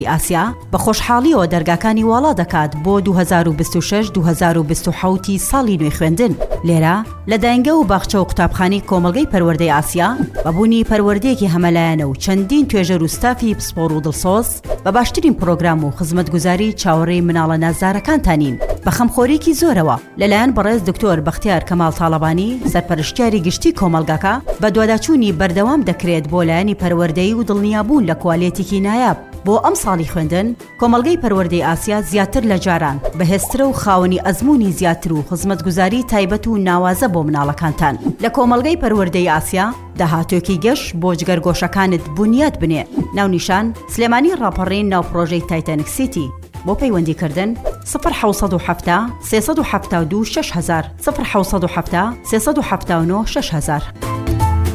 ئاسیا بە خۆشحاڵیەوە دەرگاکانی واڵا دەکات بۆ 2026-2027 ساڵی نوێی خوێندن. لێرە لە داینگە و باخچە و قوتابخانەی کۆمەڵگەی پەروەردەی ئاسیا بەبوونی پەروەردەیەکی هەمەلایەنە و چەندین توێژەر و ستافی پسپۆڕ و دڵسۆز بە باشترین پرۆگرام و خزمەتگوزاری چاوەڕێی مناڵە نازدارەکانتانین بە خەمخۆریکی زۆرەوە لەلایەن بەڕێز دکتۆر بەختیار کەماڵ تاڵەبانی سەرپەرشتیاری گشتی کۆمەلگاکە بە دواداچوونی بەردەوام دەکرێت بۆ لایەنی پەروەردەیی و دڵنیابوون لە کواڵیتێکی نایاب. بۆ ئەم ساڵی خوێندن کۆمەڵگەی پەروەردەی ئاسیا زیاتر لە جاران بەهێزترە و خاوەنی ئەزموونی زیاتر و خزمەتگوزاری تایبەت و ناوازە بۆ مناڵەکانتان. لە کۆمەڵگەی پەروەردەی ئاسیا داهاتوێکی گەشت بۆ جگەرگۆشەکانت بنیاد بنێ. ناونیشان سلێمانی ڕاپەڕین ناو پرۆژەی تایتانیک سیتی. بۆ پەیوەندیکردن 0 372 6000 0 379 6000.